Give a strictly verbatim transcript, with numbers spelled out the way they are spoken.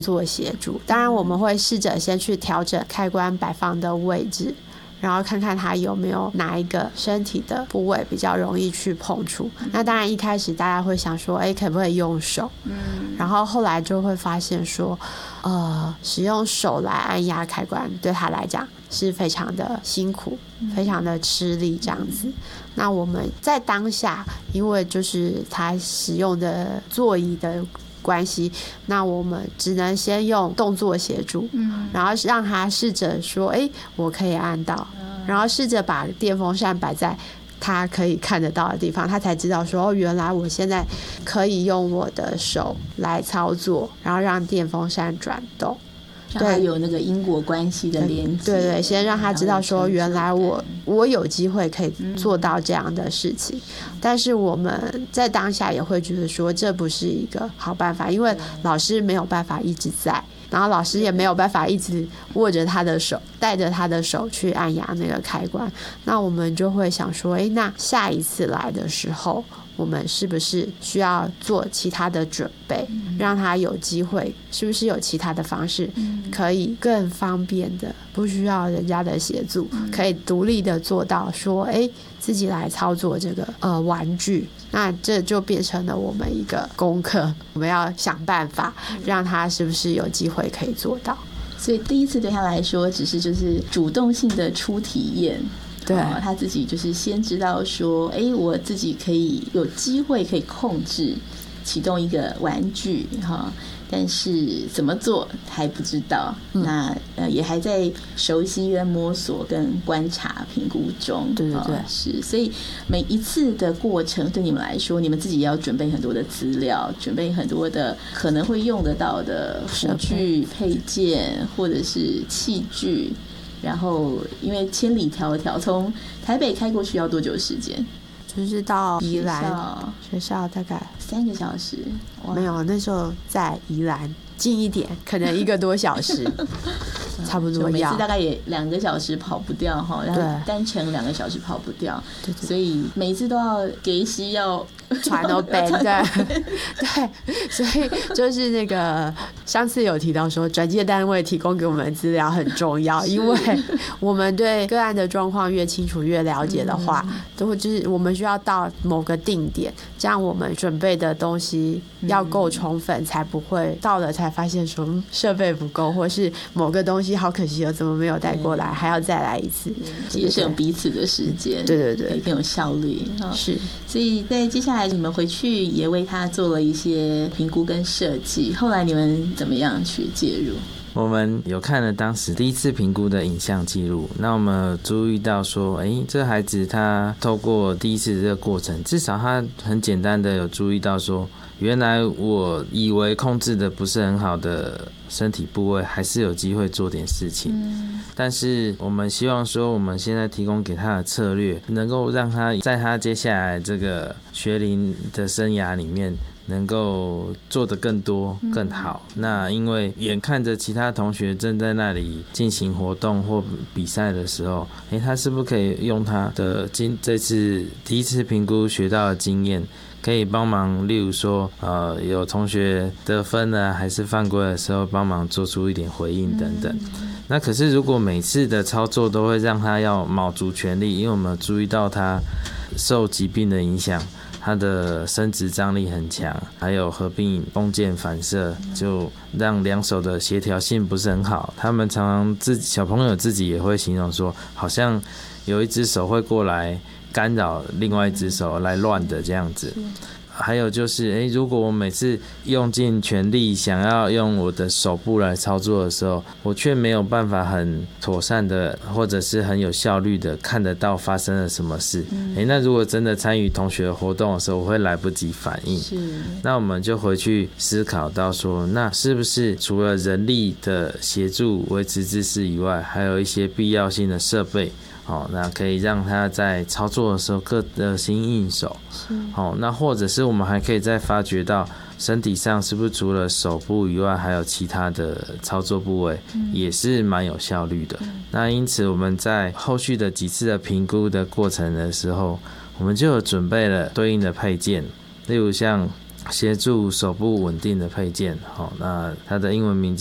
做协助。当然我们会试着先去调整开关摆放的位置，然后看看它有没有哪一个身体的部位比较容易去碰触。那当然一开始大家会想说，哎，可不可以用手？嗯，然后后来就会发现说，呃，使用手来按压开关对他来讲是非常的辛苦，非常的吃力这样子。那我们在当下，因为就是他使用的座椅的关系，那我们只能先用动作协助，嗯，然后让他试着说，哎，我可以按到，然后试着把电风扇摆在他可以看得到的地方，他才知道说，哦，原来我现在可以用我的手来操作，然后让电风扇转动。 让他有那个因果关系的连接， 对对，先让他知道说，原来我我有机会可以做到这样的事情，嗯，但是我们在当下也会觉得说，这不是一个好办法，因为老师没有办法一直在，然后老师也没有办法一直握着他的手，带着他的手去按压那个开关。那我们就会想说，哎，那下一次来的时候，我们是不是需要做其他的准备，让他有机会，是不是有其他的方式可以更方便的，不需要人家的协助，可以独立的做到说，哎，自己来操作这个呃玩具。那这就变成了我们一个功课，我们要想办法让他是不是有机会可以做到。 所以第一次对他来说只是就是主动性的初体验，对，哦，他自己就是先知道说，哎，我自己可以有机会可以控制启动一个玩具哈，但是怎么做还不知道，嗯，那呃也还在熟悉跟摸索跟观察评估中。 对对对，哦， 是，所以每一次的过程对你们来说，你们自己也要准备很多的资料，准备很多的可能会用得到的辅具配件或者是器具。然后因为千里迢迢从台北开过去要多久时间？ 就是到宜兰学校大概三个小时。 没有，那时候在宜兰近一点，可能一个多小时差不多要。 每次大概也两个小时跑不掉哈，然后单程两个小时跑不掉，对对，所以每次都要给息要传到背，对对，所以就是那个上次有提到说，转介单位提供给我们的资料很重要，因为我们对个案的状况越清楚越了解的话，嗯，都就是我们需要到某个定点，这样我们准备的东西要够充分，才不会到了才发现说设备不够，或是某个东西好可惜哦，怎么没有带过来，还要再来一次， 节省彼此的时间， 对对对， 更有效率。 是， 所以在接下来你们回去也为他做了一些评估跟设计，后来你们怎么样去介入？ 我们有看了当时第一次评估的影像记录，那我们注意到说，哎，这孩子他透过第一次这个过程，至少他很简单的有注意到说，原来我以为控制的不是很好的身体部位，还是有机会做点事情。嗯，但是我们希望说，我们现在提供给他的策略，能够让他在他接下来这个学龄的生涯里面，能够做得更多更好。嗯，那因为眼看着其他同学正在那里进行活动或比赛的时候，诶，他是不是可以用他的今这次第一次评估学到的经验，可以帮忙，例如说呃有同学得分了还是犯规的时候，帮忙做出一点回应等等。嗯，那可是如果每次的操作都会让他要卯足全力，因为我们注意到他受疾病的影响，他的伸直张力很强，还有合并弓箭反射，就让两手的协调性不是很好。他们常常自己小朋友自己也会形容说，好像有一只手会过来干扰另外一只手来乱的这样子。还有就是，诶，如果我每次用尽全力想要用我的手部来操作的时候，我却没有办法很妥善的或者是很有效率的看得到发生了什么事。嗯，诶，那如果真的参与同学活动的时候，我会来不及反应。是，那我们就回去思考到说，那是不是除了人力的协助维持姿势以外，还有一些必要性的设备，哦，那可以让他在操作的时候更得心应手。哦，那或者是我们还可以再发掘到身体上是不是除了手部以外，还有其他的操作部位，嗯，也是蛮有效率的。嗯，那因此我们在后续的几次的评估的过程的时候，我们就有准备了对应的配件，例如像协助手部稳定的配件。好，那它的英文名